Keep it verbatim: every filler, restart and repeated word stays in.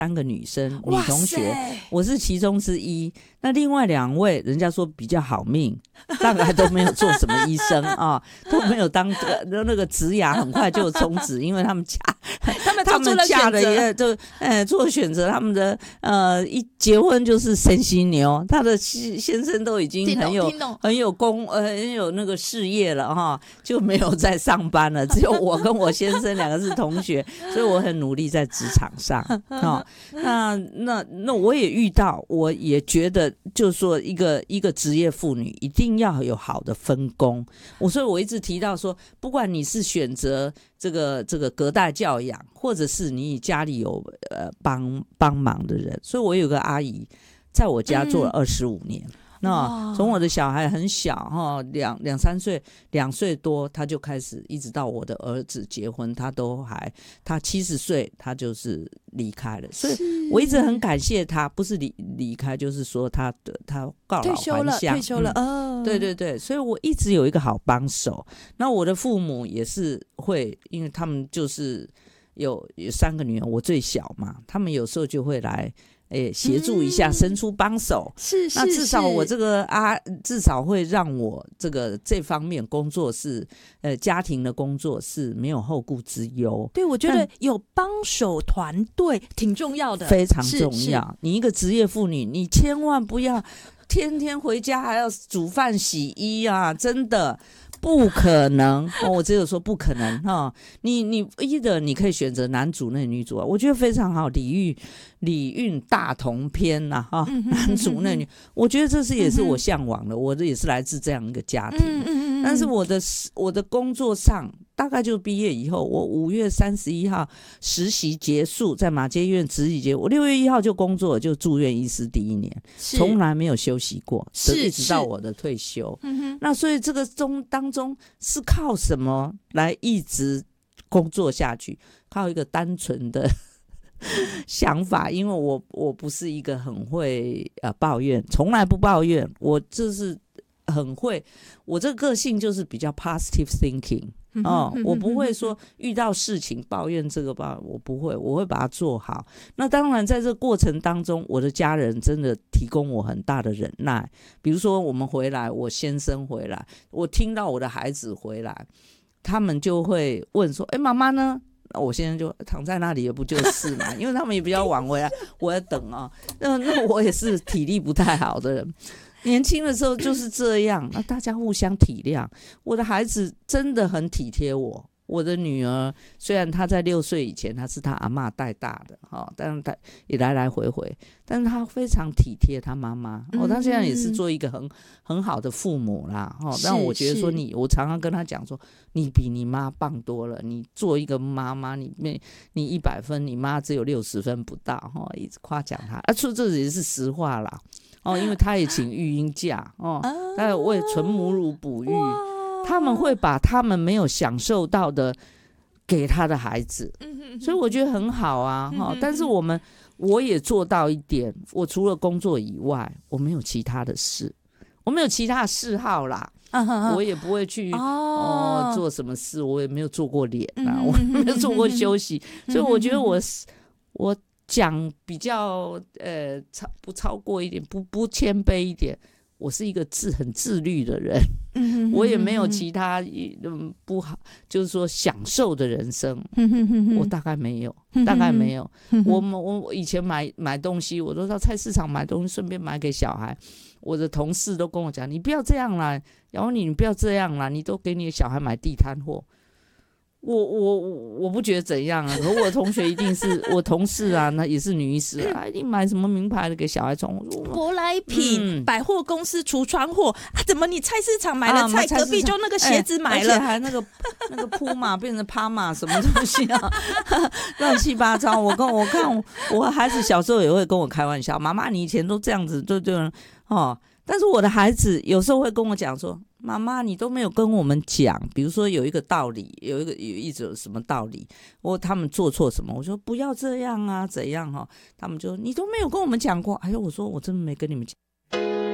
三个女生女同学，我是其中之一。那另外两位人家说比较好命，大概都没有做什么医生啊，都没有当那个职涯很快就冲职，因为他们嫁他们他们嫁的也就呃做选择，他们的呃一结婚就是生犀牛，他的先生都已经很有很有功呃很有那个事业了哈，就没有在上班了，只有我跟我先生两个是同学，所以我很努力在职场上啊。那那那我也遇到，我也觉得。就是说一个一个职业妇女一定要有好的分工，我所以我一直提到说，不管你是选择这个这个隔代教养，或者是你家里有呃帮帮忙的人，所以我有个阿姨在我家做了二十五年。嗯那从我的小孩很小哈，两两三岁，两岁多，他就开始，一直到我的儿子结婚，他都还，他七十岁，他就是离开了。所以我一直很感谢他，不是离离开，就是说他的他告老还乡，退休了， 退休了。 嗯、哦，对对对，所以我一直有一个好帮手。那我的父母也是会，因为他们就是有有三个女儿，我最小嘛，他们有时候就会来。诶，协助一下，嗯、伸出帮手， 是是， 那至少我这个啊，至少会让我这个这方面工作是，呃，家庭的工作是没有后顾之忧。 对，我觉得有帮手团队挺重要的， 非常重要。你一个职业妇女，你千万不要天天回家还要煮饭洗衣啊，真的。不可能、哦、我只有说不可能哈、哦。你你一的你可以选择男主内女主啊，我觉得非常好。李煜李运大同篇呐、啊、哈、嗯，男主内女，我觉得这是也是我向往的，我的也是来自这样一个家庭。嗯嗯嗯、但是我的我的工作上，大概就毕业以后，我五月三十一号实习结束，在马偕医院实习结束，我六月一号就工作，就住院医师第一年，从来没有休息过，一直到我的退休。嗯、那所以这个中当中是靠什么来一直工作下去？靠一个单纯的想法，因为我我不是一个很会呃抱怨，从来不抱怨，我就是很会，我这个个性就是比较 positive thinking。哦，我不会说遇到事情抱怨这个吧，我不会，我会把它做好。那当然，在这个过程当中，我的家人真的提供我很大的忍耐。比如说，我们回来，我先生回来，我听到我的孩子回来，他们就会问说：“哎，妈妈呢？”我先生就躺在那里，也不就是嘛，因为他们也比较晚回来，我在等啊。那那我也是体力不太好的人。年轻的时候就是这样，那大家互相体谅。我的孩子真的很体贴我。我的女儿虽然她在六岁以前她是她阿嬷带大的，哦，但是她也来来回回，但是她非常体贴她妈妈。哦，她现在也是做一个很很好的父母啦。哦，但我觉得说你，我常常跟她讲说，你比你妈棒多了。你做一个妈妈，你你一百分，你妈只有六十分不到。哦，一直夸奖她，啊，说这也是实话啦。哦，因为他也请育婴假哦，他也为纯母乳哺育，他们会把他们没有享受到的给他的孩子，所以我觉得很好啊。哦，但是我们我也做到一点，我除了工作以外，我没有其他的事，我没有其他的嗜好啦。我也不会去 哦, 哦做什么事，我也没有做过脸啦，我没有做过休息，所以我觉得我我。讲比较呃超不超过一点，不不谦卑一点，我是一个自很自律的人，嗯、我也没有其他嗯不好，就是说享受的人生，嗯、我大概没有，大概没有。嗯、我我以前买买东西，我都到菜市场买东西，顺便买给小孩。我的同事都跟我讲，你不要这样啦，然后你你不要这样啦，你都给你的小孩买地摊货。我我我不觉得怎样啊，可我的同学一定是我同事啊，那也是女医师啊，一定买什么名牌的给小孩穿。我说舶来品、嗯、百货公司橱窗货啊，怎么你菜市场买了菜，啊、隔壁就那个鞋子买了， 欸、而且还那个那个铺马变成趴马什么东西啊，乱七八糟。我跟我看我我孩子小时候也会跟我开玩笑，妈妈你以前都这样子，对对哦。但是我的孩子有时候会跟我讲说，妈妈你都没有跟我们讲，比如说有一个道理，有一个有一种什么道理，我他们做错什么，我说不要这样啊怎样哈，他们就你都没有跟我们讲过。哎呦，我说我真的没跟你们讲。